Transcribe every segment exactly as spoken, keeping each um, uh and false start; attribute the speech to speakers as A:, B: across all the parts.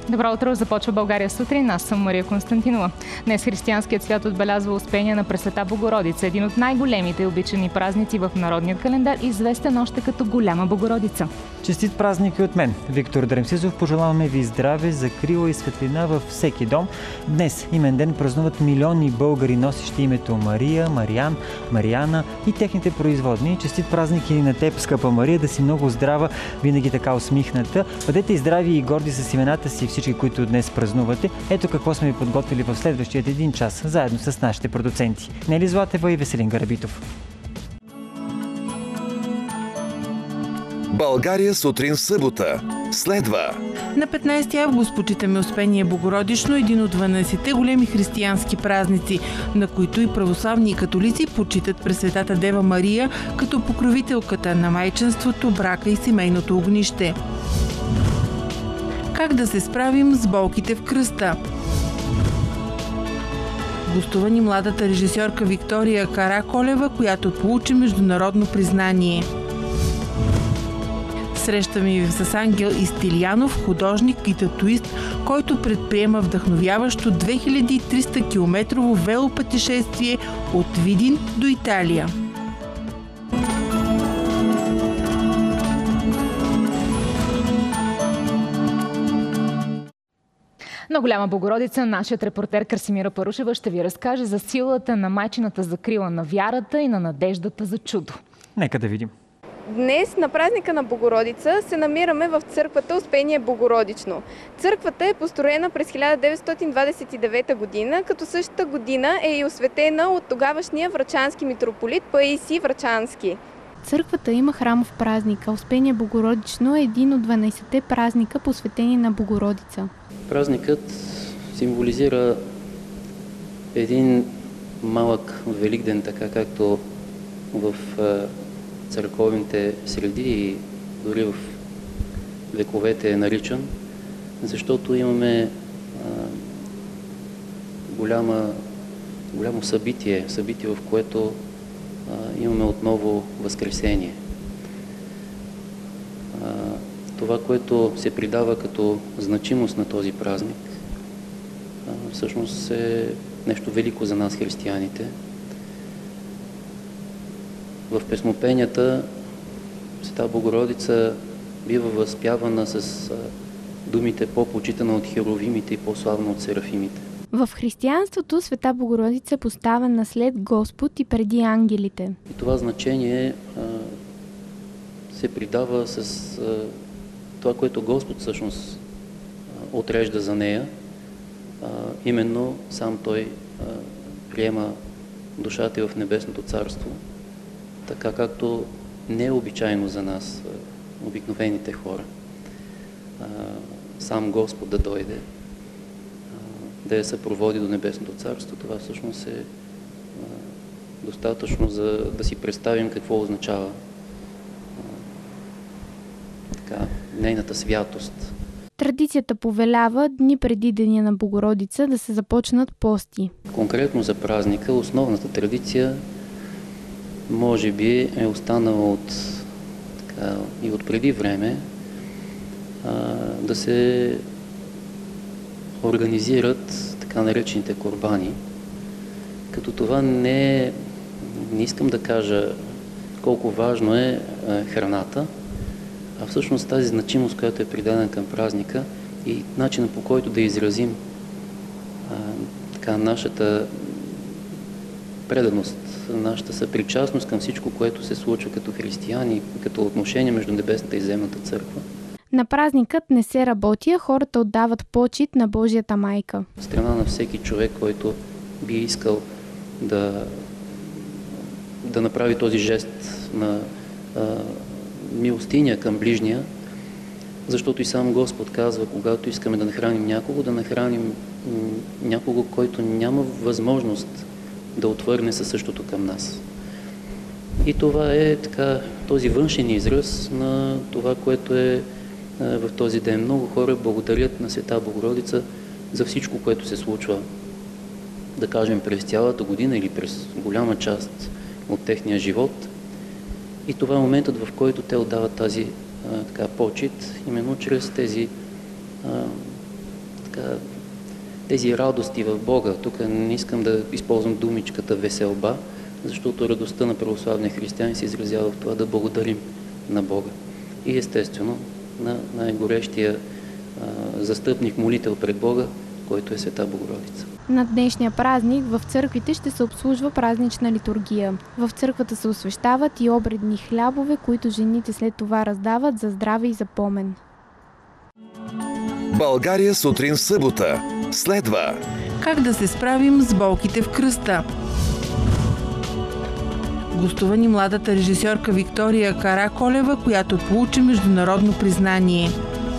A: Добро утро, започва България сутрин. Аз съм Мария Константинова. Днес християнският свят отбелязва Успение на Пресвета Богородица, един от най-големите и обичани празници в народният календар, известен още като Голяма Богородица.
B: Честит празник и от мен, Виктор Дремсизов. Пожелаваме ви здраве, закрила и светлина във всеки дом. Днес имен ден празнуват милиони българи, носещи името Мария, Мариан, Мариана и техните производни. Честит празник и на теб, скъпа Мария, да си много здрава, винаги така усмихната. Бъдете и здрави и горди с имената си всички, които днес празнувате. Ето какво сме ви подготвили в следващия един час, заедно с нашите продуценти Нели Златева и Веселин Гарабитов.
C: България сутрин събота. Следва.
D: На петнайсети август почитаме Успение Богородично, един от дванайсетте големи християнски празници, на които и православни и католици почитат Пресветата Дева Мария като покровителката на майчинството, брака и семейното огнище. Как да се справим с болките в кръста? Гостува ни младата режисьорка Виктория Караколева, която получи международно признание. Срещаме ви с Ангел Истилиянов, художник и татуист, който предприема вдъхновяващо две хиляди и триста километрово велопътешествие от Видин до Италия.
A: На Голяма Богородица нашият репортер Красимира Парушева ще ви разкаже за силата на майчината закрила на вярата и на надеждата за чудо.
B: Нека да видим.
E: Днес на празника на Богородица се намираме в църквата Успение Богородично. Църквата е построена през хиляда деветстотин двадесет и девета година, като същата година е и осветена от тогавашния врачански митрополит Паисий Врачански.
F: Църквата има храмов празник, а Успение Богородично е един от дванайсетте празника, посветени на Богородица.
G: Празникът символизира един малък Великден, така както в църковните среди и дори в вековете е наричан, защото имаме а, голяма, голямо събитие, събитие, в което а, имаме отново Възкресение. А, това, което се придава като значимост на този празник, а, всъщност е нещо велико за нас, християните. В песнопенията Света Богородица бива възпявана с думите по-почитана от херовимите и по-славна от серафимите.
F: В християнството Света Богородица е поставена след Господ и преди ангелите.
G: И това значение а, се придава с а, това, което Господ всъщност а, отрежда за нея. А, именно сам Той а, приема душата в Небесното царство, така както не е обичайно за нас, обикновените хора. Сам Господ да дойде, да я съпроводи до Небесното царство, това всъщност е достатъчно, за да си представим какво означава така, нейната святост.
F: Традицията повелява дни преди Деня на Богородица да се започнат пости.
G: Конкретно за празника, основната традиция може би е останала от, така, и от преди време а, да се организират така наречените курбани. Като това не е, не искам да кажа колко важно е а, храната, а всъщност тази значимост, която е придадена към празника и начина, по който да изразим а, така нашата преданост, нашата съпричастност към всичко, което се случва като християни, като отношение между Небесната и Земната църква.
F: На празникът не се работи, а хората отдават почит на Божията майка.
G: В страна на всеки човек, който би искал да, да направи този жест на а, милостиня към ближния, защото и сам Господ казва, когато искаме да нахраним някого, да нахраним някого, който няма възможност да отвърне със същото към нас. И това е така, този външен израз на това, което е в този ден. Много хора благодарят на Света Богородица за всичко, което се случва, да кажем, през цялата година или през голяма част от техния живот. И това е моментът, в който те отдават тази а, така, почит, именно чрез тези а, така, тези радости в Бога. Тук не искам да използвам думичката веселба, защото радостта на православния християни се изразява в това да благодарим на Бога. И естествено на най-горещия застъпник, молител пред Бога, който е Света Богородица.
F: На днешния празник в църквите ще се обслужва празнична литургия. В църквата се освещават и обредни хлябове, които жените след това раздават за здраве и за помен.
C: България сутрин събота. Следва
D: Как да се справим с болките в кръста? Гостува ни младата режисьорка Виктория Караколева, която получи международно признание.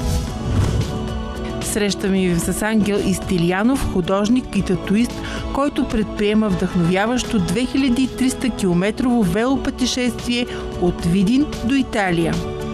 D: Срещаме ви с Ангел Истилиянов, художник и татуист, който предприема вдъхновяващо две хиляди и триста километрово велопътешествие от Видин до Италия.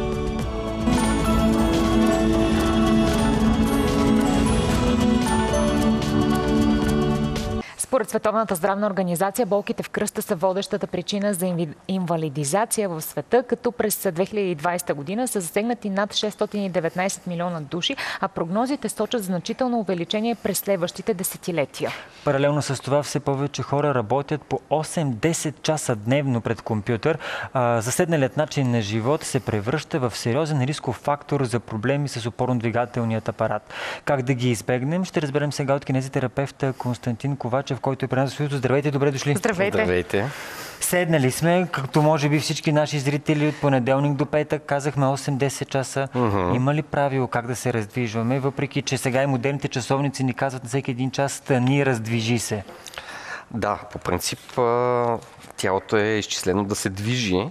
A: Според Световната здравна организация, болките в кръста са водещата причина за инвалидизация в света, като през две хиляди и двадесета година са засегнати над шестстотин и деветнадесет милиона души, а прогнозите сочат значително увеличение през следващите десетилетия.
B: Паралелно с това все повече хора работят по осем-десет часа дневно пред компютър. Заседналият начин на живот се превръща в сериозен рисков фактор за проблеми с опорно-двигателният апарат. Как да ги избегнем, ще разберем сега от кинезитерапевта Константин Ковачев, който е при нас в студиото. Здравейте, добре дошли.
A: Здравейте.
H: Здравейте.
B: Седнали сме, както може би всички наши зрители от понеделник до петък, казахме осем-десет часа. Uh-huh. Има ли правило как да се раздвижваме, въпреки че сега и модерните часовници ни казват на всеки един час стани, раздвижи се?
H: Да, по принцип тялото е изчислено да се движи,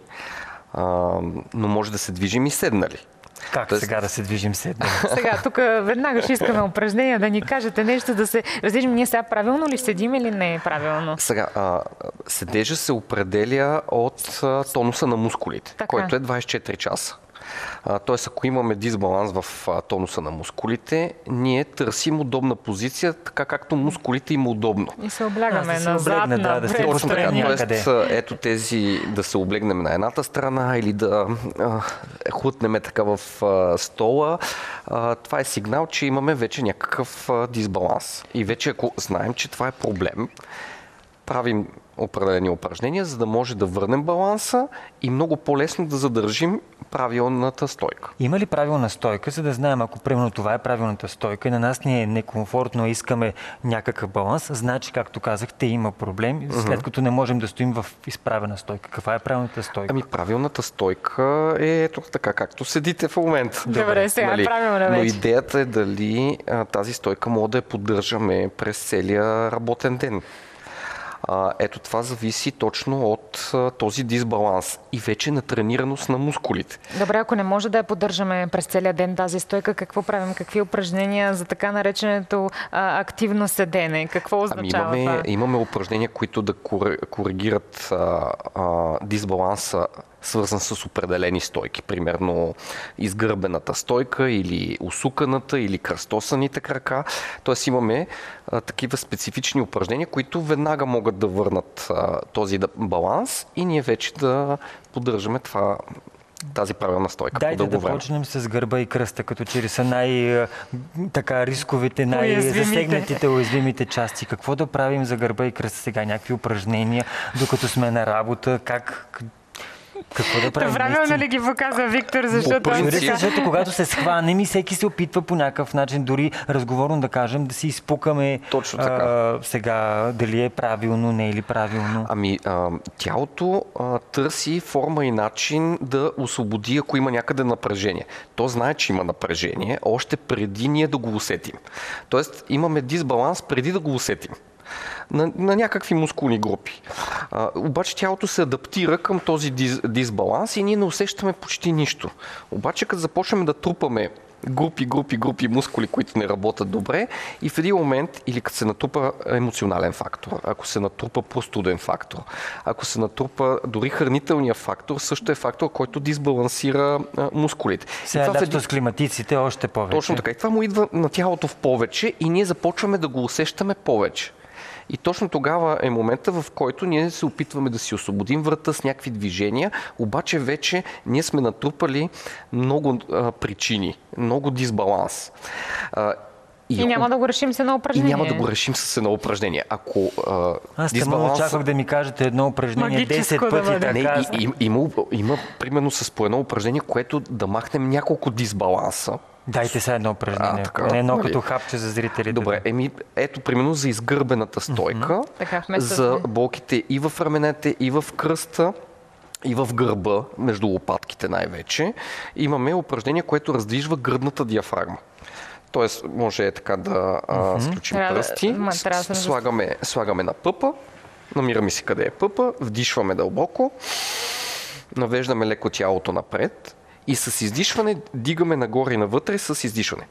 H: но може да се движим и седнали.
B: Как Тоест... сега да се движим седнали?
A: Сега, тук веднага ще искаме упражнения да ни кажете нещо, да се раздвижим. Ние сега правилно ли седим или не е правилно?
H: Сега, а, седежа се определя от а, тонуса на мускулите, така, който е двадесет и четири часа. Тоест, ако имаме дисбаланс в а, тонуса на мускулите, ние търсим удобна позиция, така както мускулите им удобно.
A: И се облягаме
B: да,
A: назад,
B: облегне, да, да се
H: точно така. Тоест, ето тези да се облегнем на едната страна или да а, хлътнем така в а, стола. А, това е сигнал, че имаме вече някакъв а, дисбаланс. И вече ако знаем, че това е проблем, правим определени упражнения, за да може да върнем баланса и много по-лесно да задържим правилната стойка.
B: Има ли правилна стойка, за да знаем, ако примерно това е правилната стойка и на нас ни е некомфортно, искаме някакъв баланс, значи, както казахте, има проблем, след като не можем да стоим в изправена стойка. Каква е правилната стойка?
H: Ами правилната стойка е ето така, както седите в момента.
A: Добре, сега нали? Правилно вече.
H: Но идеята е дали а, тази стойка може да я поддържаме през целия работен ден. А, ето това зависи точно от а, този дисбаланс и вече натренираност на мускулите.
A: Добре, ако не може да я поддържаме през целия ден тази стойка, какво правим? Какви упражнения за така нареченото а, активно седене? Какво означава
H: ами имаме,
A: това?
H: Имаме упражнения, които да коригират а, а, дисбаланса, свързан с определени стойки. Примерно изгърбената стойка или усуканата или кръстосаните крака. Тоест имаме а, такива специфични упражнения, които веднага могат да върнат а, този баланс и ние вече да поддържаме това, тази правилна стойка.
B: Дайте да време. Почнем с гърба и кръста, като че ли са най-така рисковите, най-засегнатите, уязвимите части. Какво да правим за гърба и кръста сега? Някакви упражнения, докато сме на работа? Как... Какво да правим?
A: Правилно ли ги показва Виктор, защото...
B: Принцип... защото когато се схванем и всеки се опитва по някакъв начин, дори разговорно да кажем, да си изпукаме
H: точно така.
B: А, сега дали е правилно, не е ли правилно.
H: Ами а, тялото а, търси форма и начин да освободи, ако има някъде напрежение. То знае, че има напрежение, още преди ние да го усетим. Тоест имаме дисбаланс преди да го усетим. На, на някакви мускулни групи. А, обаче тялото се адаптира към този дис, дисбаланс и ние не усещаме почти нищо. Обаче като започнем да трупаме групи, групи, групи мускули, които не работят добре и в един момент, или като се натрупа емоционален фактор, ако се натрупа простуден фактор, ако се натрупа дори хранителния фактор, също е фактор, който дисбалансира а, мускулите.
B: Сега да, един... с климатиците още повече.
H: Точно така. И това му идва на тялото в повече и ние започваме да го усещаме повече. И точно тогава е момента, в който ние се опитваме да си освободим врата с някакви движения, обаче вече ние сме натрупали много а, причини, много дисбаланс. А,
A: И, и няма да го решим с едно упражнение.
H: И няма да го решим с едно упражнение. Ако а,
B: Аз
H: дисбаланса...
B: очаквах да ми кажете едно упражнение десет пъти
A: да
B: така.
H: Не, и, и, има, има примерно с по едно упражнение, което да махнем няколко дисбаланса.
B: Дайте сега едно упражнение. Не едно като хапче за зрителите.
H: Добре, еми, ето примерно за изгърбената стойка,
A: mm-hmm. така,
H: за болките и в раменете, и в кръста, и в гърба, между лопатките най-вече. Имаме упражнение, което раздвижва гръдната диафрагма. Тоест, може е така да а, сключим
A: трябва
H: пръсти,
A: да,
H: с, с, слагаме, слагаме на пъпа, намираме си къде е пъпа, вдишваме дълбоко, навеждаме леко тялото напред и с издишване дигаме нагоре и навътре с издишване.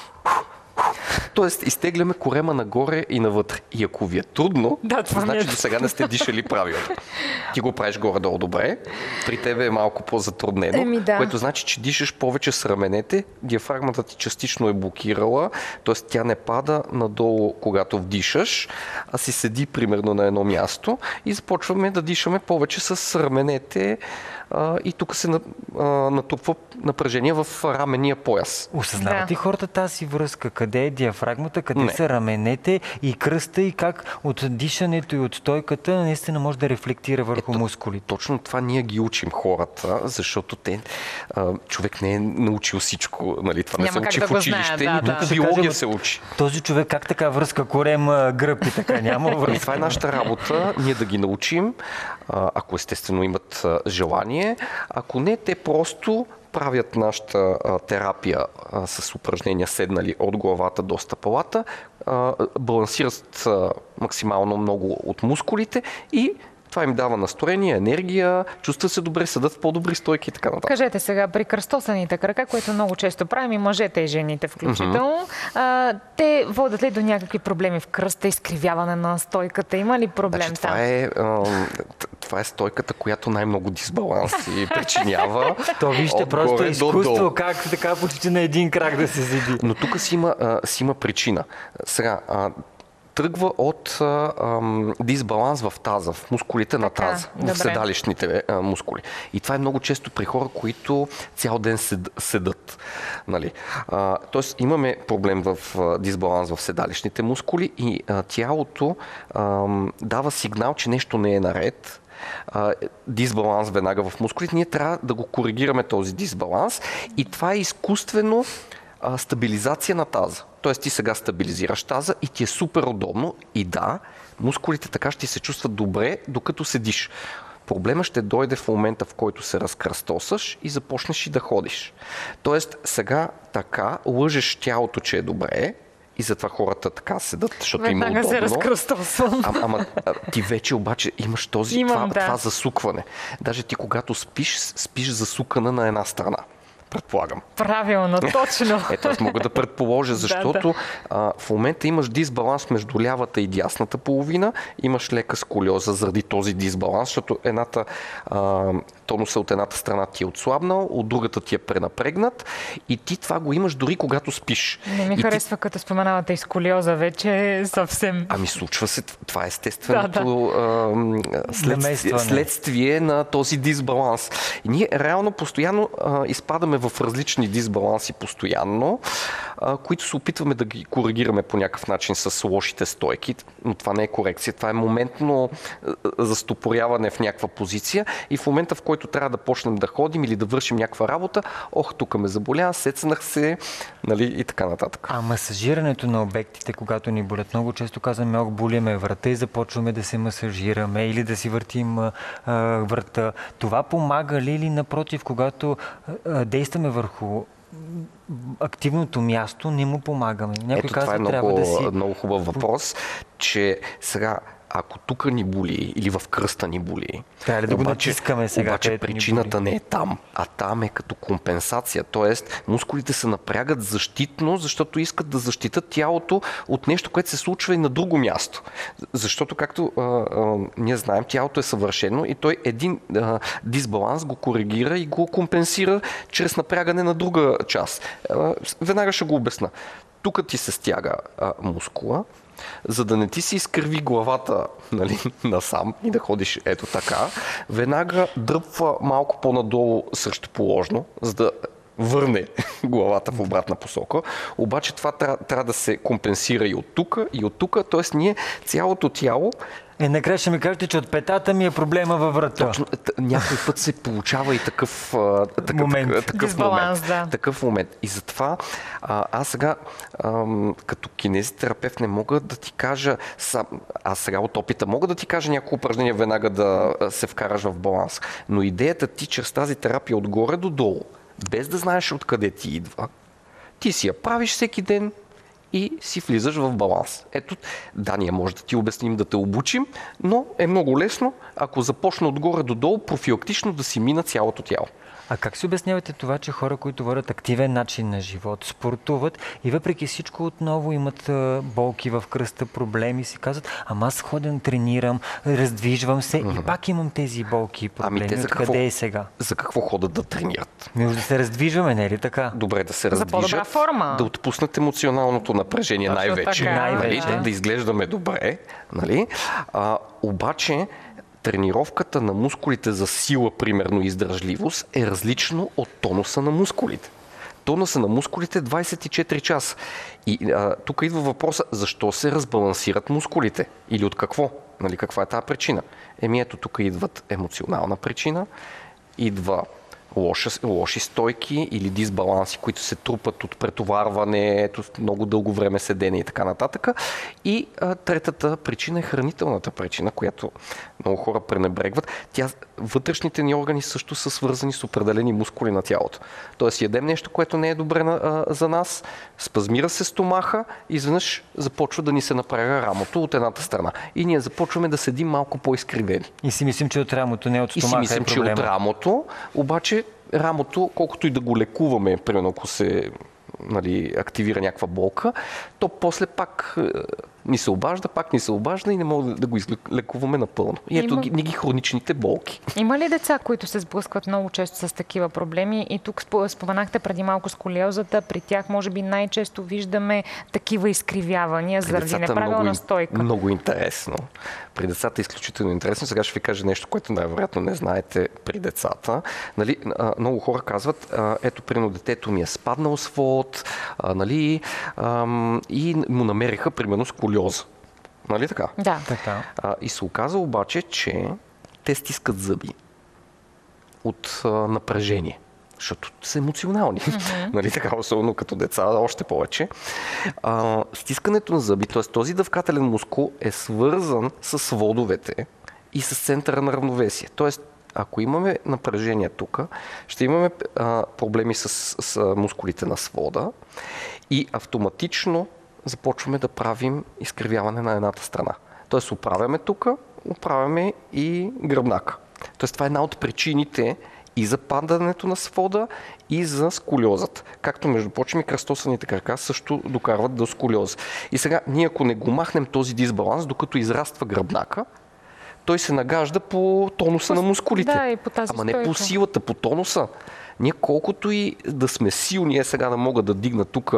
H: Тоест, изтегляме корема нагоре и навътре. И ако ви е трудно,
A: да,
H: значи
A: е...
H: до сега не сте дишали правилно. Ти го правиш горе-долу добре, при тебе е малко по-затруднено,
A: Еми, да.
H: което значи, че дишаш повече с раменете, диафрагмата ти частично е блокирала, т.е. тя не пада надолу, когато вдишаш, а си седи примерно на едно място и започваме да дишаме повече с раменете, а, и тук се а, натрупва напрежение в раменния пояс.
B: Осъзнават ли
A: да.
B: хората тази връзка? Къде е диафрагмата, къде
H: Не.
B: са раменете и кръста и как от дишането и от стойката наистина може да рефлектира върху
H: Ето,
B: мускулите?
H: Точно това ние ги учим хората, защото те, а, човек не е научил всичко, нали? Това
A: Няма
H: не се учи
A: да
H: в училище,
A: знае, да,
H: нито
A: да.
H: в биология
B: Кажем,
H: се учи.
B: Този човек как така връзка корем, гръб и така? Няма връзка.
H: И това е нашата работа, ние да ги научим, а, ако естествено имат а, желание. Ако не, те просто правят нашата а, терапия а, с упражнения седнали от главата до стъпалата, а, балансират а, максимално много от мускулите и това им дава настроение, енергия, чувстват се добре, седат в по-добри стойки и така нататък.
A: Кажете сега, при кръстосаните крака, което много често правим и мъжете и жените включително, mm-hmm. а, те водят ли до някакви проблеми в кръста, изкривяване на стойката? Има ли проблем
H: значи,
A: там?
H: Това е, а, това е стойката, която най-много дисбаланси причинява.
B: То вижте, просто е изкуство,
H: до
B: как така почти на един крак да се седи.
H: Но тук си има, а, си има причина. Сега, а, тръгва от а, ам, дисбаланс в таза, в мускулите на
A: така,
H: таза,
A: добре.
H: в седалищните а, мускули. И това е много често при хора, които цял ден сед, седат. Нали? А, тоест имаме проблем в а, дисбаланс в седалищните мускули и а, тялото ам, дава сигнал, че нещо не е наред. А, дисбаланс веднага в мускулите. Ние трябва да го коригираме този дисбаланс и това е изкуствено а, стабилизация на таза. Тоест ти сега стабилизираш таза и ти е супер удобно и да, мускулите така ще се чувстват добре, докато седиш. Проблема ще дойде в момента, в който се разкръстосаш и започнеш и да ходиш. Тоест сега така лъжеш тялото, че е добре, и затова хората така седат, защото им е удобно.
A: се разкръстосвам.
H: А, ама ти вече обаче имаш този,
A: Имам,
H: това,
A: да.
H: това засукване. Даже ти когато спиш, спиш засукана на една страна. Предполагам.
A: Правилно, точно.
H: Ето, аз мога да предположа, защото а, в момента имаш дисбаланс между лявата и дясната половина, имаш лека сколиоза заради този дисбаланс, защото едната, а, тонуса от едната страна ти е отслабнал, от другата ти е пренапрегнат и ти това го имаш дори когато спиш.
A: Не ми
H: и
A: харесва, ти... като споменавате и сколиоза, вече съвсем...
H: Ами случва се, това е естественото
A: да,
H: да. Следствие, следствие на този дисбаланс. И ние реално постоянно а, изпадаме в различни дисбаланси постоянно, а, които се опитваме да ги коригираме по някакъв начин с лошите стойки, но това не е корекция, това е моментно застопоряване в някаква позиция и в момента, в който трябва да почнем да ходим или да вършим някаква работа, ох, тук ме заболя, сецнах се, нали, и така нататък.
B: А масажирането на обектите, когато ни болят, много често казваме, ох, боли ме врата и започваме да се масажираме или да си въртим а, врата. Това помага ли или напротив, когато а, действаме върху активното място, не му помагаме? Някой
H: Ето,
B: казва,
H: това е много,
B: трябва да си...
H: много хубав въпрос, че сега ако тук ни боли или в кръста ни боли,
B: трябва ли да го
H: обаче,
B: натискаме сега?
H: Обаче причината не е там, а там е като компенсация. Тоест, мускулите се напрягат защитно, защото искат да защитат тялото от нещо, което се случва и на друго място. Защото, както а, а, ние знаем, тялото е съвършено и той един а, дисбаланс го коригира и го компенсира чрез напрягане на друга част. А, веднага ще го обясна. Тук ти се стяга а, мускула, за да не ти си изкърви главата, нали, насам и да ходиш ето така, веднага дръпва малко по-надолу срещу положно, за да върне главата в обратна посока. Обаче това трябва, трябва да се компенсира и от тук, и от тук. Тоест ние цялото тяло.
B: Е, накрая ще ми кажете, че от петата ми е проблема във врата.
H: Точно, някой път се получава и такъв, такъв
B: момент.
H: Такъв
A: Дисбаланс,
H: момент.
A: да.
H: Такъв момент. И затова а, аз сега ам, като кинезитерапевт не мога да ти кажа, сам, аз сега от опита мога да ти кажа няколко упражнения веднага да се вкараш в баланс. Но идеята ти чрез тази терапия отгоре до долу, без да знаеш откъде ти идва, ти си я правиш всеки ден и си влизаш в баланс. Ето, да, ние може да ти обясним, да те обучим, но е много лесно, ако започна отгоре до долу, профилактично да си мина цялото тяло.
B: А как си обяснявате това, че хора, които водят активен начин на живот, спортуват и въпреки всичко отново имат а, болки в кръста, проблеми, си казват, ама аз ходен, тренирам, раздвижвам се mm-hmm. и пак имам тези болки и проблеми.
H: Ами те за какво,
B: Откъде е сега?
H: За какво ходят да тренират?
B: Ми да се раздвижваме, не е ли така?
H: Добре, да се
A: За
H: раздвижат,
A: по-добра форма.
H: Да отпуснат емоционалното напрежение
A: Точно
H: най-вече.
A: така,
H: Нали?
A: да.
H: да изглеждаме добре. Нали? А, обаче тренировката на мускулите за сила, примерно издържливост, е различно от тонуса на мускулите. Тонуса на мускулите е двайсет и четири часа. И а, тук идва въпроса, защо се разбалансират мускулите? Или от какво? Нали, каква е тази причина? Еми ето тук идват емоционална причина, идва лоши, лоши стойки или дисбаланси, които се трупат от претоварване, ето, много дълго време седене и така нататък. И а, третата причина е хранителната причина, която много хора пренебрегват. Тя, вътрешните ни органи също са свързани с определени мускули на тялото. Тоест ядем нещо, което не е добре на, а, за нас, спазмира се стомаха и изведнъж започва да ни се напряга рамото от едната страна. И ние започваме да седим малко по-изкривени.
B: И си мислим, че от рамото, не от стомаха.
H: И си мислим,
B: е
H: че от рамото, обаче рамото, колкото и да го лекуваме, примерно ако се нали, активира някаква болка, то после пак е, ни се обажда, пак ни се обажда и не мога да го излекуваме напълно. И ето Има... ни ги хроничните болки.
A: Има ли деца, които се сблъскват много често с такива проблеми? И тук споменахте преди малко сколиозата, при тях може би най-често виждаме такива изкривявания заради неправилна
H: много,
A: стойка.
H: Много интересно. При децата е изключително интересно. Сега ще ви кажа нещо, което най-вероятно не знаете при децата. Нали, много хора казват, ето, примерно, детето ми е спаднал свод, нали, и му намериха, примерно, сколиоза. Нали така?
A: Да.
B: Така.
H: И се оказа обаче, че те стискат зъби от напрежение. Защото са емоционални. Mm-hmm. Нали така, особено като деца, още повече. А, стискането на зъби, т.е. този дъвкателен мускул е свързан с сводовете и с центъра на равновесие. Т.е. ако имаме напрежение тук, ще имаме а, проблеми с, с мускулите на свода и автоматично започваме да правим изкривяване на едната страна. Т.е. оправяме тук, оправяме и гръбнака. Т.е. това е една от причините и за падането на свода, и за сколиозата. Както, между прочим, и кръстосаните крака също докарват до сколиоза. И сега, ние ако не го махнем този дисбаланс, докато израства гръбнака, той се нагажда по тонуса по, на мускулите.
A: Да, и по тази
H: Ама
A: стойка.
H: Не по силата, по тонуса. Ние колкото и да сме силни, е сега да мога да дигна тук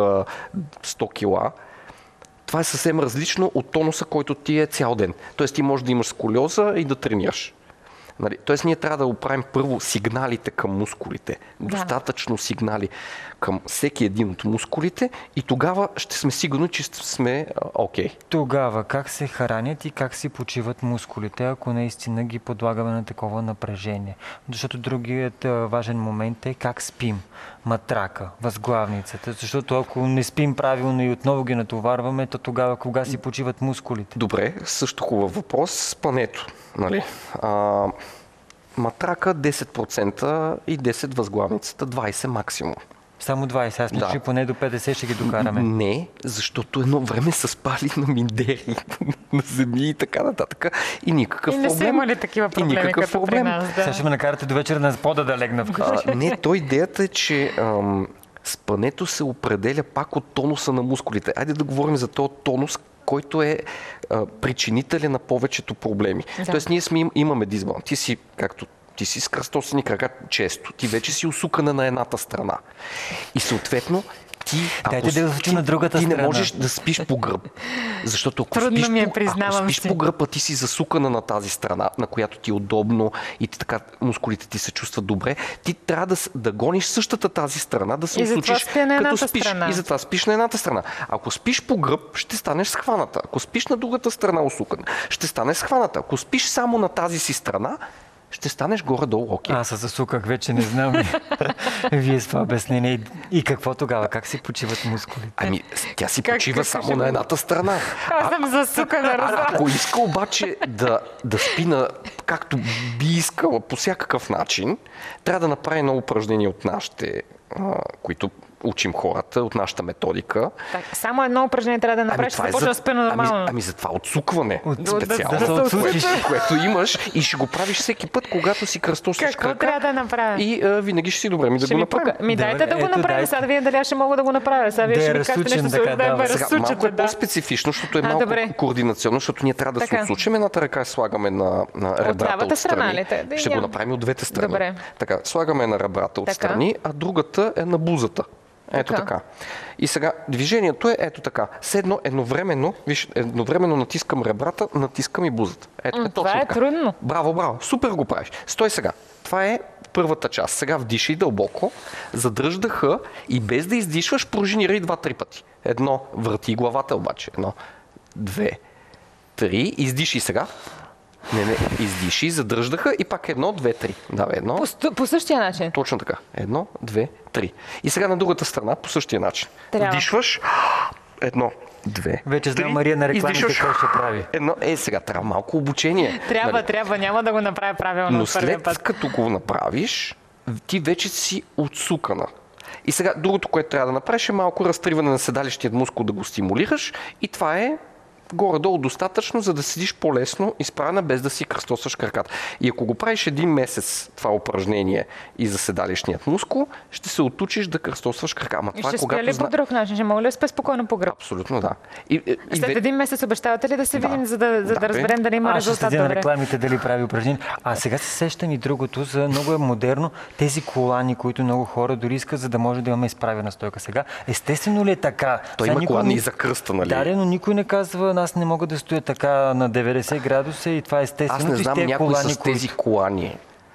H: сто кила, това е съвсем различно от тонуса, който ти е цял ден. Тоест ти можеш да имаш сколиоза и да тренираш. Нали? Тоест ние трябва да оправим първо сигналите към мускулите. Да. Достатъчно сигнали към всеки един от мускулите и тогава ще сме сигурни, че сме окей. Okay.
B: Тогава как се хранят и как си почиват мускулите, ако наистина ги подлагаме на такова напрежение? Защото другият важен момент е как спим. Матрака, възглавницата. Защото ако не спим правилно и отново ги натоварваме, то тогава кога си почиват мускулите?
H: Добре, също хубав въпрос. Спането. Нали? А, матрака десет процента и десет възглавницата, двайсет максимум.
B: Само двайсет, аз мисля,
H: да.
B: че поне до петдесет ще ги докараме.
H: Не, защото едно време са спали на миндери, на земи и така нататък. И никакъв проблем.
A: И не са имали такива проблеми, като
H: проблем.
A: при нас. Да.
B: Сега ще ме накарате до вечера на пода да легна вкъщи.
H: А, не, то идеята е, че ам, спането се определя пак от тонуса на мускулите. Айде да говорим за този тонус, който е а, причинителен на повечето проблеми. Да. Тоест ние сме, имаме дисбаланс. Ти си, както ти си с кръстосани крака често. Ти вече си усукана на едната страна. И съответно Ти,
B: Дайте да учи на другата
H: ти
B: страна.
H: не можеш да спиш по гръб. Защото ако
A: Трудно
H: спиш,
A: ми е,
H: по,
A: признавам
H: ако спиш
A: си.
H: по гръб, а ти си засукана на тази страна, на която ти е удобно и ти така мускулите ти се чувстват добре, ти трябва да, да гониш същата тази страна, да се
A: И затова
H: усучиш,
A: спи на
H: като
A: едната
H: спиш.
A: страна.
H: И затова спиш на едната страна. Ако спиш по гръб, ще станеш схваната. Ако спиш на другата страна усукана, ще станеш схваната. Ако спиш само на тази си страна, ще станеш горе-долу окей.
B: Аз се засуках, вече не знам. Вие с това обяснение. И какво тогава? Как си почиват мускулите?
H: Ами, тя си
A: Как-
H: почива
A: как
H: само
A: ще
H: на
A: го-
H: едната страна.
A: Аз съм засукана, разбрах.
H: Ако иска обаче да, да спи на както би искала по всякакъв начин, трябва да направи едно упражнение от нашите, а, които учим хората, от нашата методика.
A: Так, само едно упражнение трябва да направиш,
H: това
A: да
H: е
A: почва да спи нормално.
H: Ами, ами за това отсукване
B: От-
H: специално,
B: да се
H: което,
B: отсучиш.
H: което имаш и ще го правиш всеки път, когато си кръстосаш
A: Какво
H: крака.
A: трябва да направя?
H: И а, винаги ще си добре. Ми да
A: Ще
H: го
A: ми
H: направим.
A: пука. Ми
B: Да,
A: дайте да го
B: ето,
A: направим.
B: дайте.
A: Сега да видя дали аз ще мога да го направя. Сега вие
B: Да
A: ще
B: е
A: ми кажете
B: разсучен,
A: нещо,
B: така,
A: да, да ме
B: да.
H: Сега, малко
A: разсучате.
H: е
A: Да.
H: по-специфично, защото е
A: А,
H: малко
A: добре.
H: координационно, защото ние трябва да
A: Така.
H: се отсучим едната ръка и слагаме на, на ребрата
A: лявата страна
H: отстрани.
A: ли? Те- да,
H: Ще
A: няма.
H: го направим от двете страни.
A: Добре.
H: Така, слагаме на ребрата
A: Така.
H: отстрани, а другата е на бузата. Ето
A: Така.
H: така. И сега движението е ето така. Седно едновременно, виж, едновременно натискам ребрата, натискам и бузата. Ето,
A: М,
H: е точно
A: това е
H: така.
A: трудно.
H: Браво, браво. Супер го правиш. Стой сега. Това е първата част. Сега вдишай дълбоко, задръж дъха и без да издишваш, пружинирай два-три пъти. Едно, върти главата обаче. Едно, две, три. Издишай сега. Не, не, издиши, задръж дъха и пак едно, две, три. Давай едно.
A: По, ст- по същия начин.
H: Точно така. Едно, две, три. И сега на другата страна по същия начин.
A: Трябва.
H: Вдишваш. Едно, две,
B: Вече знам
H: три.
B: Мария на рекламите
H: Издишваш.
B: какво ще прави.
H: Едно, е, сега трябва малко обучение.
A: Трябва,
H: нали?
A: трябва. Няма да го направя правилно
H: Но
A: от първия
H: след
A: път.
H: като го направиш, ти вече си отсукана. И сега другото, което трябва да направиш е малко разтриване на седалищният мускул да го стимулираш и това е горе-долу достатъчно, за да седиш по-лесно изправена, без да си кръстосваш краката. И ако го правиш един месец това упражнение и за седалищният мускул, ще се отучиш да кръстосваш крака. Ама
A: И
H: това
A: ще
H: е
A: спя
H: когато
A: ли
H: зна...
A: по друг начин? Ще мога ли да спя спокойно по гръб?
H: Абсолютно да. И, и, и
A: След
H: ве-
A: един месец обещавате ли да се
H: Да.
A: видим, за да, за
H: Да,
A: да
H: бе.
A: разберем дали има
B: Аз ще
A: резултат?
B: следя на
A: Добре.
B: рекламите дали прави упражнения. А сега се сещам и другото, за много е модерно тези колани, които много хора дори искат, за да може да имаме изправена стойка сега. Естествено ли е така?
H: Той
B: Сега
H: има
B: никой
H: колани
B: не-
H: и за кръста, нали?
B: Да, но никой не казва, аз не мога да стоя така на деветдесет градуса и това е естествено.
H: Аз не
B: И
H: знам
B: тези
H: някой
B: колани,
H: с тези
B: които-
H: колани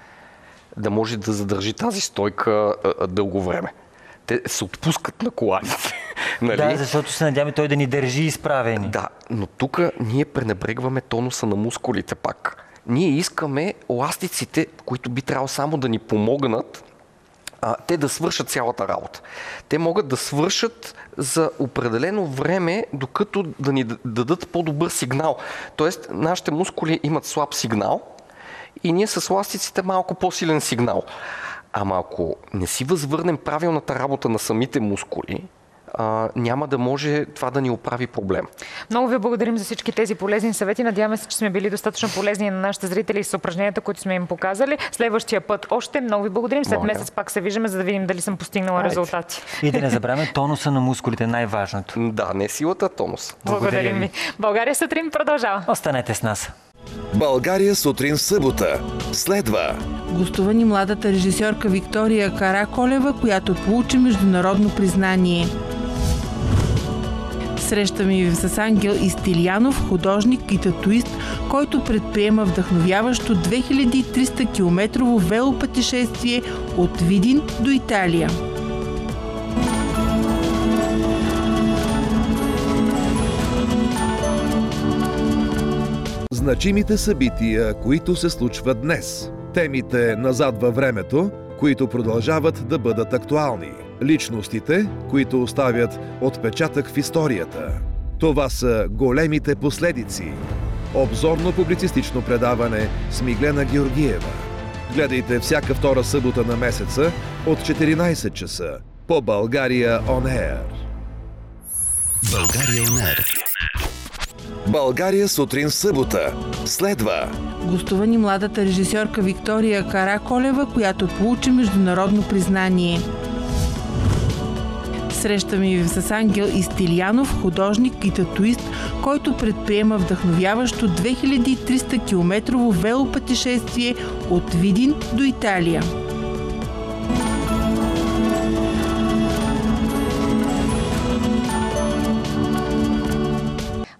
H: да може да задържи тази стойка а, а, дълго време. Те се отпускат на коланите. нали?
B: Да, защото се надяваме той да ни държи изправени.
H: Да, но тук ние пренебрегваме тонуса на мускулите пак. Ние искаме еластиците, които би трябвало само да ни помогнат, а, те да свършат цялата работа. Те могат да свършат за определено време, докато да ни дадат по-добър сигнал. Тоест, нашите мускули имат слаб сигнал и ние с еластиците малко по-силен сигнал. Ама ако не си възвърнем правилната работа на самите мускули, а, няма да може това да ни оправи проблем.
A: Много ви благодарим за всички тези полезни съвети. Надяваме се, че сме били достатъчно полезни на нашите зрители с упражненията, които сме им показали. Следващия път още много ви благодарим. След
H: Моля.
A: месец пак се виждаме, за да видим дали съм постигнала
H: Айде.
A: резултати.
B: И да не забравяме тонуса на мускулите, най-важното.
H: Да, не силата, а тонус.
A: Благодарим ви. България сутрин продължава.
B: Останете с нас.
C: България сутрин събота. Следва
D: Гостува ни младата режисьорка Виктория Караколева, която получи международно признание. Срещаме ви с Ангел Истилянов, художник и татуист, който предприема вдъхновяващо две хиляди и триста километрово велопътешествие от Видин до Италия.
C: значимите събития, които се случват днес. Темите назад във времето, които продължават да бъдат актуални. Личностите, които оставят отпечатък в историята. Това са големите последици. Обзорно-публицистично предаване с Миглена Георгиева. Гледайте всяка втора събота на месеца от четиринайсет часа по България On Air.
I: България On Air.
C: България сутрин събота. Следва
D: Гостува ни младата режисьорка Виктория Караколева, която получи международно признание. Срещаме ви с Ангел Истилянов, художник и татуист, който предприема вдъхновяващо две хиляди и триста километрово велопътешествие от Видин до Италия.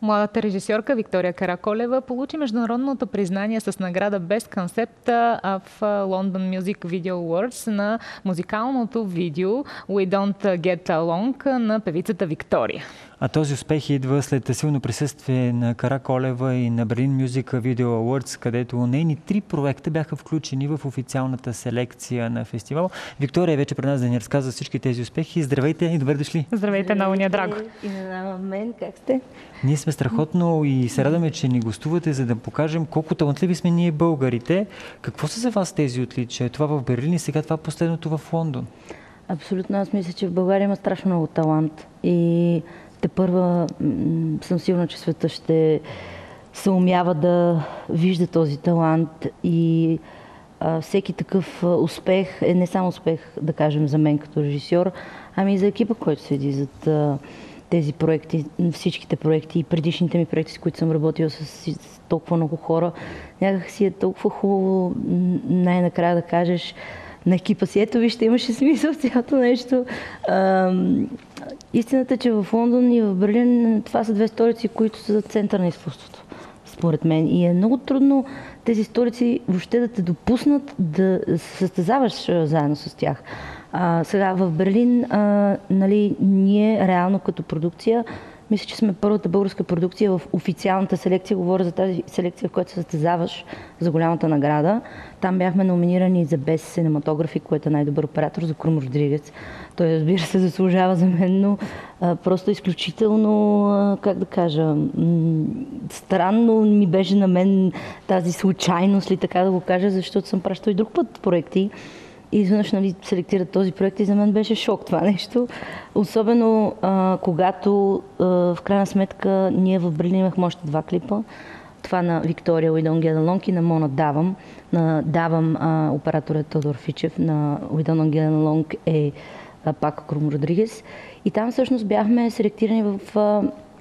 A: Младата режисьорка Виктория Караколева получи международното признание с награда Best Concept в London Music Video Awards на музикалното видео We Don't Get Along на певицата Виктория.
B: А този успех идва след силно присъствие на Караколева и на Berlin Music Video Awards, където нейни три проекта бяха включени в официалната селекция на фестивал. Виктория вече пред нас да ни разказва всички тези успехи. Здравейте и добре дошли!
A: Здравейте, много ни е драго!
I: И на мен, как сте?
B: Ние сме страхотно и се радваме, че ни гостувате, за да покажем колко талантливи сме ние българите. Какво са за вас тези отличия? Това в Берлин и сега това последното в Лондон.
I: Абсолютно, аз мисля, че в България има страшно много талант и тепърва м- съм сигурна, че света ще се умява да вижда този талант и а, всеки такъв успех е не само успех, да кажем, за мен като режисьор, ами и за екипа, който седи зад а, тези проекти, всичките проекти и предишните ми проекти, с които съм работила с, с толкова много хора. Някак си е толкова хубаво най-накрая да кажеш на екипа си, ето вижте, имаше смисъл в цялото нещо. А, истината е, че в Лондон и в Берлин това са две столици, които са център на изкуството, според мен. И е много трудно тези столици въобще да те допуснат да се състезаваш заедно с тях. А, сега в Берлин, а, нали, ние реално като продукция, мисля, че сме първата българска продукция в официалната селекция. Говоря за тази селекция, в която се състезаваш за голямата награда. Там бяхме номинирани за Best Cinematography, което е най-добър оператор, за Крум Родригес. Той, разбира се, заслужава за мен, но а, просто изключително, а, как да кажа, м- странно ми беше на мен тази случайност, ли така да го кажа, защото съм пращала и друг път проекти. И изведнъж, нали, селектират този проект и за мен беше шок това нещо. Особено а, когато а, в крайна сметка ние в Берлин имахме още два клипа. Това на Виктория We Don't Get Along и на Мона Давам. На Давам а, операторът Тодор Фичев, на We Don't Get Along е а, пак Крум Родригес. И там всъщност бяхме селектирани в а,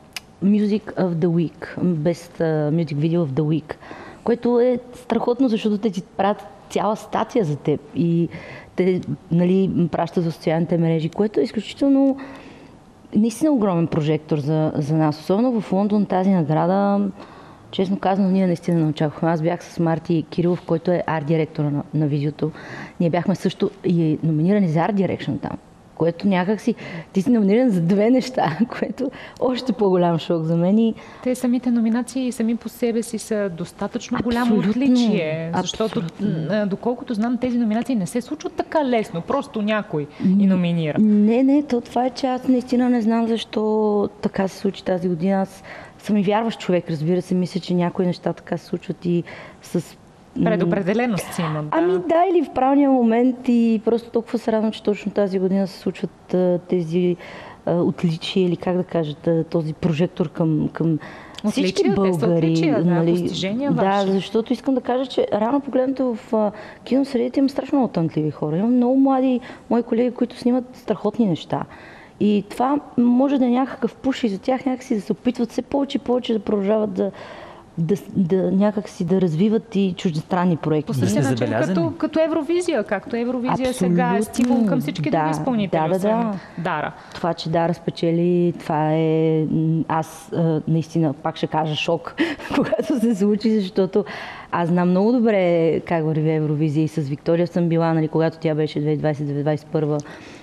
I: Music of the Week, Best uh, Music Video of the Week, което е страхотно, защото те ти правят цяла статия за теб и те, нали, пращат в социалните мрежи, което е изключително наистина огромен прожектор за, за нас. Особено в Лондон тази награда, честно казано, ние наистина не очаквахме. Аз бях с Марти Кирилов, който е арт-директора на, на видеото. Ние бяхме също и номинирани за арт-дирекшн там, което някак си... Ти си номиниран за две неща, което още по-голям шок за мен. И...
A: Те самите номинации сами по себе си са достатъчно голямо отличие, защото абсолютно. Доколкото знам, тези номинации не се случват така лесно, просто някой и номинира.
I: Не, не, то това е, че аз наистина не знам защо така се случи тази година. Аз съм и вярващ човек, разбира се, мисля, че някои неща така се случват и с...
A: Предопределеност си има. Да.
I: Ами да, или в правилния момент и просто толкова се радвам, че точно тази година се случват а, тези а, отличия или как да кажете, този прожектор към, към всички българи.
A: Отличия,
I: нали,
A: да, постижения
I: да,
A: ваши.
I: защото искам да кажа, че рано погледнато в а, киносредите има страшно много талантливи хора. Има много млади мои колеги, които снимат страхотни неща. И това може да е някакъв пуш и за тях някакси да се опитват все повече и повече да продължават да Да, да някакси да развиват и чуждестранни проекти.
A: По същия начин като, като Евровизия, както Евровизия
I: абсолютно.
A: Сега е стимул към всички
I: да,
A: други изпълнители.
I: Да, да, да.
A: Дара.
I: Това, че Дара спечели, това е... Аз наистина пак ще кажа шок, когато се случи, защото аз знам много добре как върви Евровизия и с Виктория съм била, нали, когато тя беше две хиляди и двадесета - две хиляди и двадесет и първа.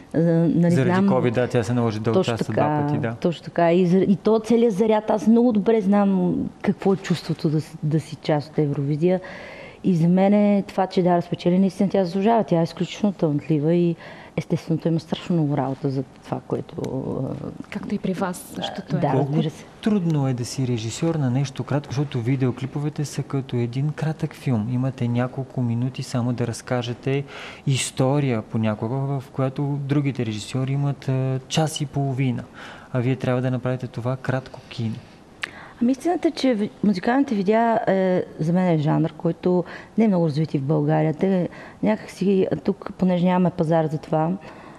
I: Нали,
B: Заради
I: знам,
B: COVID, да, тя се наложи да участва два пъти, да.
I: Точно така. И, и то целият заряд, аз много добре знам какво е чувството да, да си част от Евровизия. И за мен е това, че да разпечели, наистина тя заслужава. Тя е изключително талантлива и естествено той има страшно много работа за това, което...
A: Както и при вас, същото е.
I: Да,
B: Колко
I: разбира се.
B: трудно е да си режисьор на нещо кратко, защото видеоклиповете са като един кратък филм. Имате няколко минути само да разкажете история понякога, в която другите режисьори имат а, час и половина. А вие трябва да направите това кратко кино.
I: Ами истината е, че музикалните видеа е, за мен е жанр, който не е много развити в България. Те някакси тук, понеже нямаме пазар за това,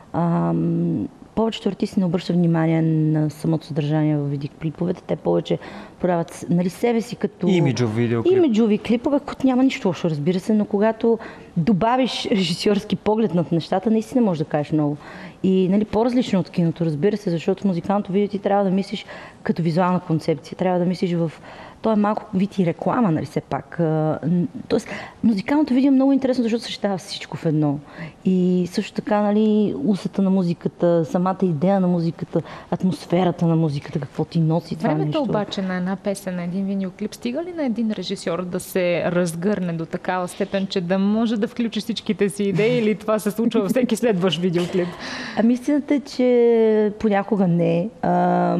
I: ам, повечето артисти не обръщат внимание на самото съдържание в видеоклиповете. Те повече продават, нали, себе си като...
B: Имиджови видеоклип.
I: Имиджови клипове, които няма нищо лошо, разбира се, но когато добавиш режисьорски поглед над нещата, наистина можеш да кажеш много. И нали, по-различно от киното, разбира се, защото музикалното видео ти трябва да мислиш като визуална концепция, трябва да мислиш в... То е малко вид и реклама, нали все пак. Тоест, музикалното видео е много интересно, защото съществува всичко в едно. И също така, нали, усета на музиката, самата идея на музиката, атмосферата на музиката, какво ти носи това
A: Времето
I: нещо.
A: обаче на една песен, на един видеоклип, стига ли на един режисьор да се разгърне до такава степен, че да може да включи всичките си идеи, или това се случва във всеки следващ видеоклип?
I: Ами истината е, че понякога не. А,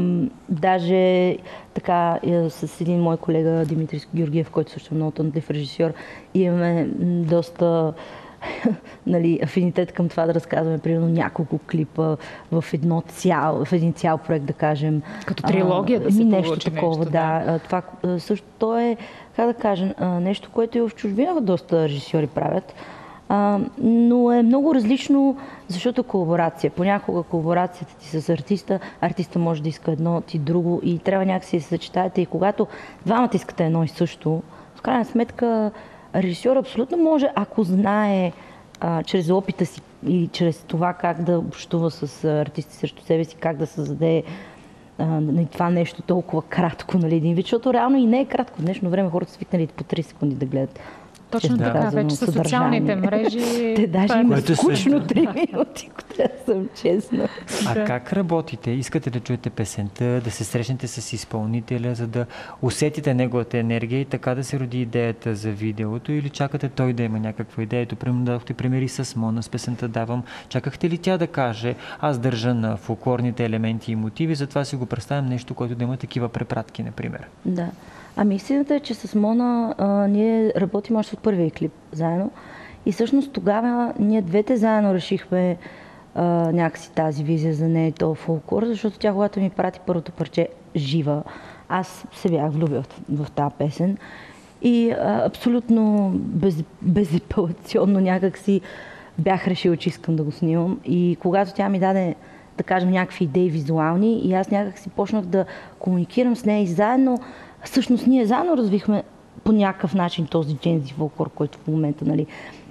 I: даже така с един мой колега Димитри Георгиев, който също е много талантлив режисьор, имаме доста нали, афинитет към това да разказваме примерно няколко клипа в, едно цял, в един цял проект, да кажем.
A: Като трилогия да се
I: нещо
A: получи
I: такова,
A: нещо,
I: да. да. Това също то е, как да кажем, нещо, което и в чужбина доста режисьори правят. А, но е много различно, защото колаборация. Понякога колаборацията ти с артиста, артиста може да иска едно, ти друго и трябва някакси да се съчетаете. И когато двамата искате едно и също, в крайна сметка режисьор абсолютно може, ако знае а, чрез опита си или чрез това как да общува с артисти срещу себе си, как да създаде а, това нещо толкова кратко, нали, един вид, защото реално и не е кратко. В днешно време хората са свикнали по три секунди да гледат.
A: Точно така,
I: казано,
A: вече с социалните мрежи.
I: Те даже имат
B: е
I: скучно три минути, ако трябва да съм честна.
B: А
A: Да.
B: как работите? Искате да чуете песента, да се срещнете с изпълнителя, за да усетите неговата енергия и така да се роди идеята за видеото, или чакате той да има някаква идея? Ето, примерно дадохте примери с Мона, с песента Давам. Чакахте ли тя да каже, аз държа на фолклорните елементи и мотиви, затова си го представям нещо, което да има такива препратки, например?
I: Да. Ами истината е, че с Мона а, ние работим още от първия клип заедно. И всъщност тогава ние двете заедно решихме а, някакси тази визия за нея и този фолклор, защото тя, когато ми прати първото парче Жива, аз се бях влюбила в, в тази песен. И а, абсолютно без, безапелационно някакси бях решила, че искам да го снимам. И когато тя ми даде, да кажем, някакви идеи визуални, и аз някакси почнах да комуникирам с нея и заедно, всъщност ние заедно развихме по някакъв начин този джензи фолклор, който в момента, нали,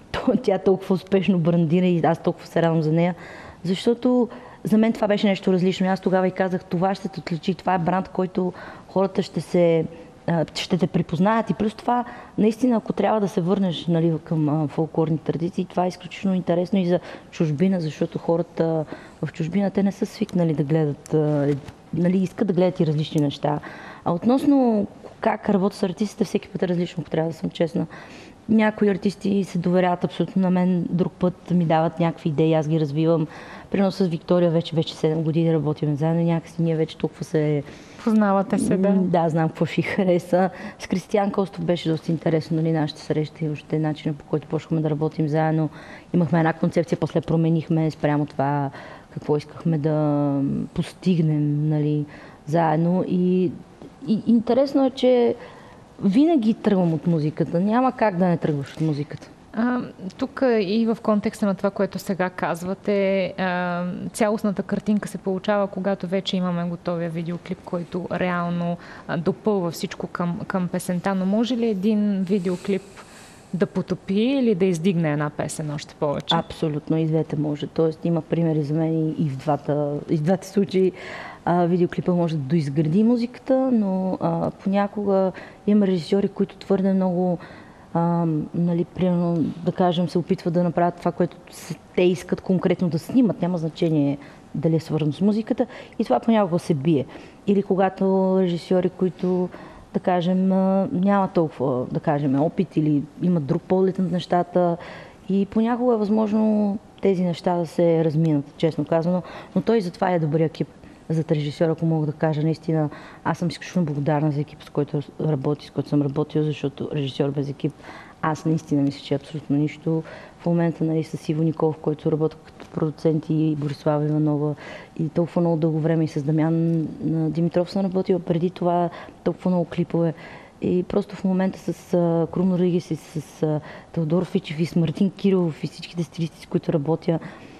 I: тя толкова успешно брандира и аз толкова се радвам за нея, защото за мен това беше нещо различно. Аз тогава и казах, това ще те отличи, това е бранд, който хората ще се ще те припознаят, и плюс това, наистина, ако трябва да се върнеш, нали, към фолклорни традиции, това е изключително интересно и за чужбина, защото хората в чужбина те не са свикнали да гледат, нали, искат да гледат и различни неща. А относно как работя с артистите, всеки път е различно, ако трябва да съм честна. Някои артисти се доверяват абсолютно на мен, друг път ми дават някакви идеи, аз ги развивам. Примерно с Виктория вече, вече седем години работим заедно, някакси ние вече толкова се...
A: Познавате се, да.
I: Да, знам какво ще хареса. С Кристиян Костов беше доста интересно, нали, нашите срещи, още начинът, по който почнахме да работим заедно. Имахме една концепция, после променихме спрямо това какво искахме да постигнем, нали, заедно. И, и интересно е, че винаги тръгвам от музиката. Няма как да не тръгваш от музиката.
A: А, тук и в контекста на това, което сега казвате, а, цялостната картинка се получава, когато вече имаме готовия видеоклип, който реално а, допълва всичко към, към песента. Но може ли един видеоклип да потопи или да издигне една песен още повече?
I: Абсолютно, и двете може. Тоест има примери за мен и в двата, и в двата случаи. А, видеоклипа може да доизгради музиката, но а, понякога има режисьори, които твърде много, а, нали, примерно, да кажем, се опитват да направят това, което те искат конкретно да снимат. Няма значение дали е свързано с музиката, и това понякога се бие. Или когато режисьори, които, да кажем, няма толкова, да кажем, опит или имат друг поглед на нещата, и понякога е възможно тези неща да се разминат, честно казано, но той затова е добрия екип. За режисьора, ако мога да кажа, наистина, аз съм изключително благодарна за екип, с който работи, с който съм работил, защото режисьор без екип, аз наистина мисля, че е абсолютно нищо. В момента, нали, с Иво Николов, който работи като продуцент, и Борислава Иванова, и толкова много дълго време и с Дамян Димитров съм работила, преди това толкова много клипове. И просто в момента с uh, Крум Ригис и с uh, Теодор Фичев и с Мартин Кирилов и всичките стилисти, с които работя,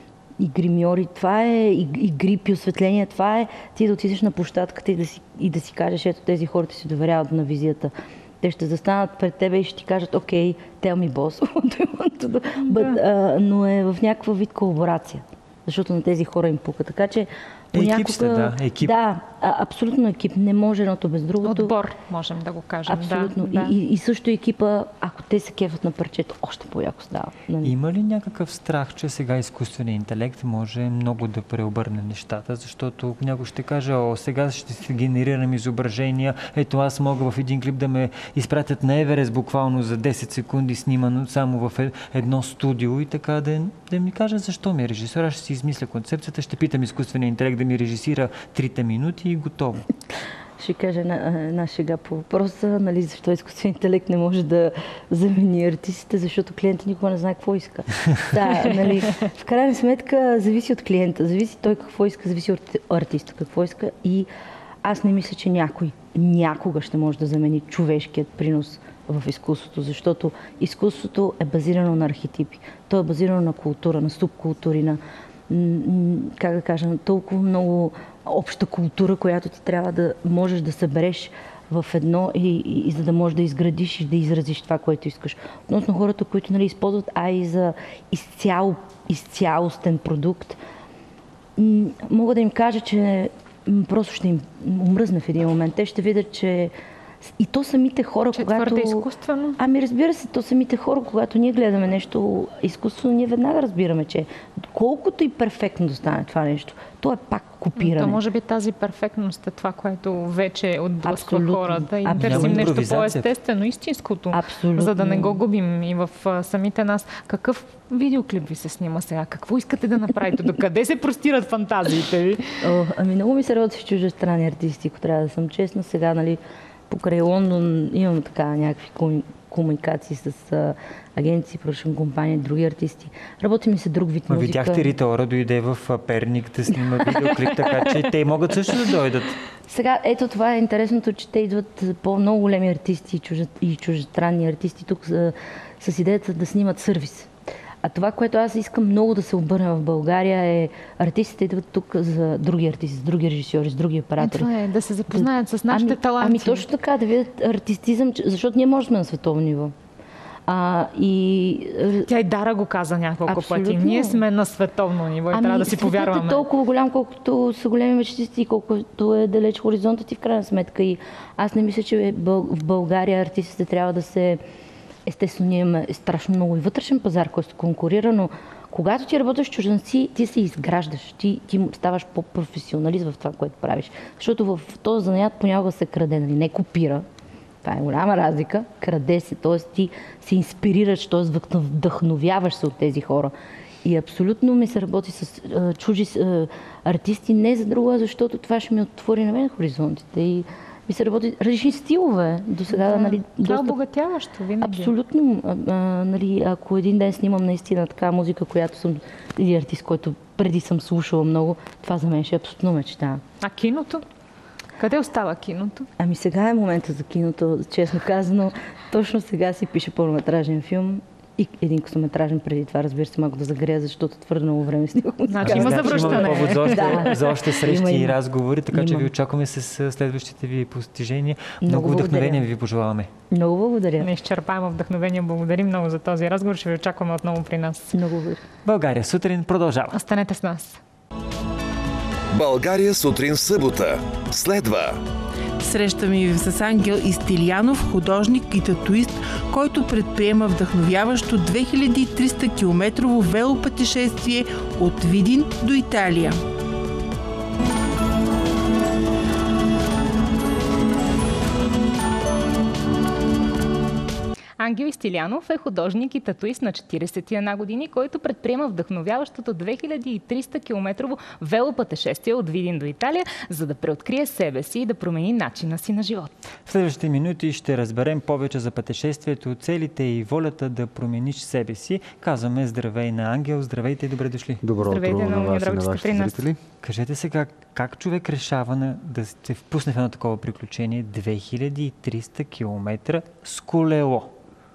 I: и гримьори, това е, и, и грип, и осветление, това е ти да отидеш на площадката и да си, и да си кажеш, ето тези хората си доверяват на визията. Те ще застанат пред тебе и ще ти кажат, окей, tell me boss, what do you want to do? But, uh, но е в някаква вид колаборация, защото на тези хора им пука. Така че
B: понякога... Екип сте, да. Екип.
I: Да, а, абсолютно екип. Не може едното без другото.
A: Отбор, можем да го кажем.
I: Абсолютно.
A: Да,
I: и, и, и също екипа, ако те се кефат на парчето, още по-яко става. Нали?
B: Има ли някакъв страх, че сега изкуственият интелект може много да преобърне нещата? Защото някой ще каже, о, сега ще се генерирам изображения, ето аз мога в един клип да ме изпратят на Еверест буквално за десет секунди, снимано само в едно студио и така да, да ми каже защо ми е режисьор. Аз ще си измисля концепцията, ще питам изкуствения интелект да ми режисира трите минути и готово.
I: Ще кажа една шега по въпроса, нали, защо изкуственият интелект не може да замени артистите, защото клиентът никога не знае какво иска. Да, нали, в крайна сметка зависи от клиента, зависи той какво иска, зависи от артиста какво иска и аз не мисля, че някой някога ще може да замени човешкият принос в изкуството, защото изкуството е базирано на архетипи. То е базирано на култура, на субкултури, на как да кажа, на толкова много обща култура, която ти трябва да можеш да събереш в едно и, и, и за да можеш да изградиш и да изразиш това, което искаш. Относно хората, които нали, използват ей ай за изцяло, изцялостен продукт, мога да им кажа, че просто ще им умръзне в един момент. Те ще видят, че и то самите хора,
A: че
I: когато...
A: твърде изкуствено?
I: Ами разбира се, то самите хора, когато ние гледаме нещо изкуствено, ние веднага разбираме, че колкото и перфектно да стане това нещо, то е пак копиране.
A: То може би тази перфектност е това, което вече отблъсква хората и
I: Абсолютно.
A: търсим нещо по-естествено, истинското,
I: Абсолютно.
A: За да не го губим и в самите нас. Какъв видеоклип ви се снима сега? Какво искате да направите? До къде се простират фантазиите ви?
I: О, ами много ми се работи с чуждестранни артисти, ако трябва да съм честна. Сега, нали, покрай Лондон имам така някакви комуникации с а, агенции, продъкшн компании, други артисти. Работи ми се друг вид музика.
B: Видяхте Рита Ора дойде в Перник да снима видеоклип, така че те могат също да дойдат.
I: Сега, ето това е интересното, че те идват по-много големи артисти и, чужд... и чуждестранни артисти тук с, с идеята да снимат сервис. А това, което аз искам много да се обърна в България е артистите идват тук за други артисти, с други режисьори, с други оператори.
A: Това е да се запознаят да, с нашите
I: ами,
A: таланти.
I: Ами точно така, да видят артистизъм, защото ние можем на световно ниво. А, и...
A: Тя и Дара го каза няколко
I: Абсолютно.
A: пъти. Ние сме на световно ниво и
I: ами,
A: трябва да си повярваме.
I: Е толкова голям, колкото са големи мечтисти, колкото е далеч хоризонтът ти в крайна сметка. И аз не мисля, че в България артистите трябва да се... Естествено, ние имаме страшно много и вътрешен пазар, който конкурира, но когато ти работиш с чужденци, ти се изграждаш, ти, ти ставаш по-професионалист в това, което правиш. Защото в този занаят понякога се краде, нали? Не копира. Това е голяма разлика. Краде се, т.е. ти се инспирираш, т.е. вдъхновяваш се от тези хора. И абсолютно ми се работи с а, чужи а, артисти, не за друго, защото това ще ми отвори на мен хоризонтите. И ми се работи различни стилове. До сега,
A: да,
I: нали,
A: това
I: доста...
A: е обогатяващо винаги.
I: Абсолютно. А, а, нали, ако един ден снимам наистина така музика, която съм, или артист, който преди съм слушала много, това за мен ще е абсолютно мечта.
A: А киното? Къде остава киното?
I: Ами сега е момента за киното, честно казано. Точно сега си пише пълнометражен филм. И един късометражен преди това, разбира се, малко да загрея, защото твърде много време снимам.
A: Значи има завръщане.
B: Имаме повод за още,
I: да.
B: за още срещи
I: има,
B: и разговори, така
I: има.
B: че ви очакваме с следващите ви постижения.
I: Много,
B: много вдъхновение
I: благодаря.
B: ви пожелаваме.
I: Много благодаря.
A: Неизчерпаемо вдъхновение. Благодарим много за този разговор. Ще ви очакваме отново при нас.
I: Много благодаря.
B: България сутрин продължава.
A: Останете с нас.
C: България сутрин събота. Следва.
D: Срещаме ви с Ангел Истилянов, художник и татуист, който предприема вдъхновяващо две хиляди и триста километрово велопътешествие от Видин до Италия.
A: Ангел Истилянов е художник и татуист на четиридесет и една години, който предприема вдъхновяващото две хиляди и триста километрово велопътешествие от Видин до Италия, за да преоткрие себе си и да промени начина си на живот.
B: В следващите минути ще разберем повече за пътешествието, целите и волята да промениш себе си. Казваме здравей на Ангел. Здравейте и добре дошли.
J: Добро утро на вас и на вашите зрители.
B: Кажете сега, как човек решава на, да се впусне в едно такова приключение две хиляди и триста километра с колело?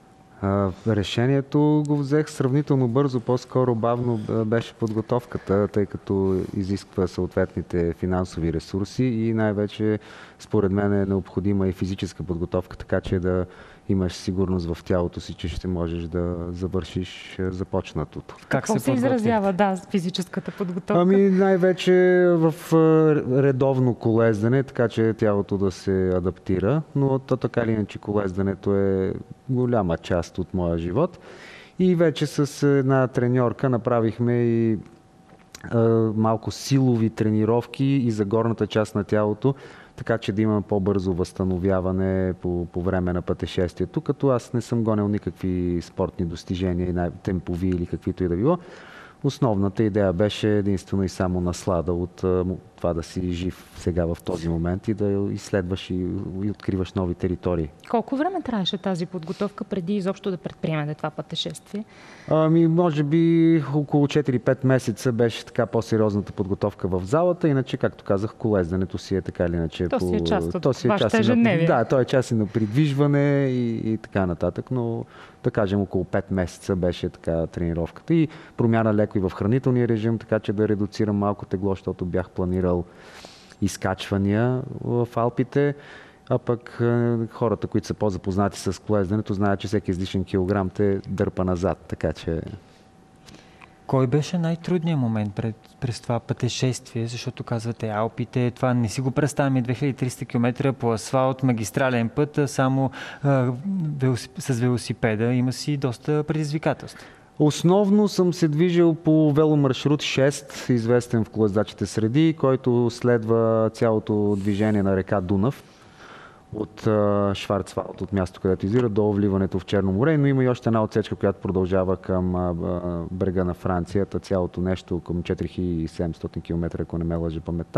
J: Решението го взех сравнително бързо, по-скоро бавно беше подготовката, тъй като изисква съответните финансови ресурси и най-вече според мен е необходима и физическа подготовка, така че да имаш сигурност в тялото си, че ще можеш да завършиш започнатото.
A: Как Какво се, се изразява, да, физическата подготовка?
J: Ами най-вече в редовно колездане, така че тялото да се адаптира, но то така или иначе колездането е голяма част от моя живот. И вече с една треньорка направихме и а, малко силови тренировки и за горната част на тялото, така че да имам по-бързо възстановяване по, по време на пътешествието, като аз не съм гонил никакви спортни достижения, темпови или каквито и да било. Основната идея беше единствено и само наслада от това да си жив сега в този момент и да изследваш и, и откриваш нови територии.
A: Колко време трябваше тази подготовка преди изобщо да предприемете това пътешествие?
J: Ами, може би около четири-пет месеца беше така по-сериозната подготовка в залата. Иначе, както казах, колездането си е така или иначе.
A: То
J: по...
A: си е част от
J: то си е
A: вашето
J: част
A: ежедневие.
J: На... Да, то е част и на придвижване и, и така нататък, но да кажем около пет месеца беше така тренировката и промяна леко и в хранителния режим, така че да редуцирам малко тегло, защото бях планирал изкачвания в Алпите, а пък хората, които са по-запознати с колезденето, знаят, че всеки излишен килограм те дърпа назад, така че...
B: Кой беше най-трудният момент пред, през това пътешествие, защото казвате Алпите, това не си го представяме, две хиляди и триста километра по асфалт, магистрален път, само а, велосип... с велосипеда има си доста предизвикателства.
J: Основно съм се движил по веломаршрут шест, известен в колездачите среди, който следва цялото движение на река Дунав от Шварцвалд, от място, където изира, до вливането в Черно море, но има и още една отсечка, която продължава към брега на Франция, цялото нещо към четири хиляди и седемстотин километра, ако не ме лъже паметта.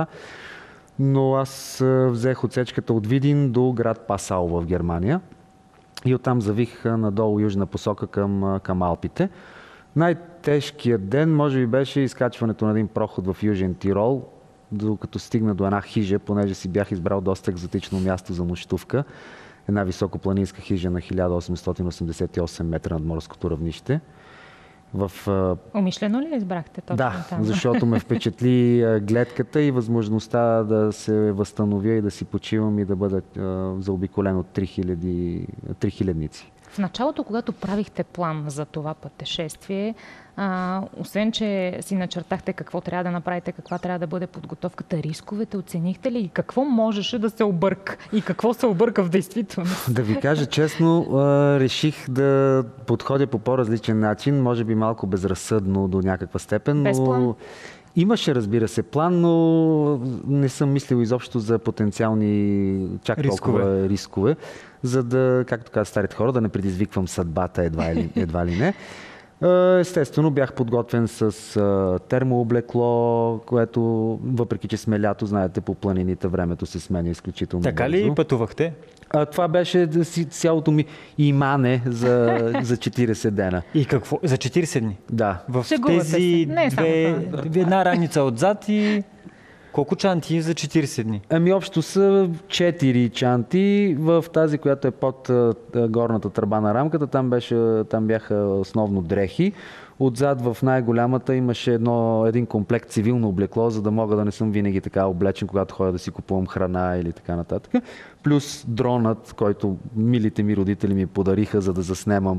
J: Но аз взех отсечката от Видин до град Пасау в Германия. И оттам завих надолу южна посока към, към Алпите. Най-тежкият ден може би беше изкачването на един проход в Южен Тирол, докато стигна до една хижа, понеже си бях избрал доста екзотично място за нощувка. Една високопланинска хижа на хиляда осемстотин осемдесет и осем метра над морското равнище. В...
A: Умишлено ли избрахте точно
J: да,
A: там?
J: Да, защото ме впечатли гледката и възможността да се възстановя и да си почивам и да бъда заобиколен от три хиляди трихилядници.
A: В началото, когато правихте план за това пътешествие, а, освен, че си начертахте какво трябва да направите, каква трябва да бъде подготовката, рисковете, оценихте ли и какво можеше да се обърка и какво се обърка в действителност?
J: Да ви кажа честно, реших да подходя по по-различен начин, може би малко безразсъдно до някаква степен,
A: без план?
J: но имаше, разбира се, план, но не съм мислил изобщо за потенциални чак
B: рискове.
J: толкова рискове, за да, както казват старите хора, да не предизвиквам съдбата едва ли, едва ли не. Естествено, бях подготвен с термооблекло, което, въпреки че сме лято, знаете, по планините времето се сменя изключително
B: така
J: бързо.
B: Така ли пътувахте?
J: А, това беше цялото ми имане за, за четирийсет дена.
B: И какво? За четирийсет дни?
J: Да.
B: В тези две, една раница отзад и... Колко чанти за четирийсет дни?
J: Ами общо са четири чанти. В тази, която е под горната тръба на рамката, там, беше, там бяха основно дрехи. Отзад в най-голямата имаше едно, един комплект цивилно облекло, за да мога да не съм винаги така облечен, когато ходя да си купувам храна или така нататък. Плюс дронът, който милите ми родители ми подариха, за да заснемам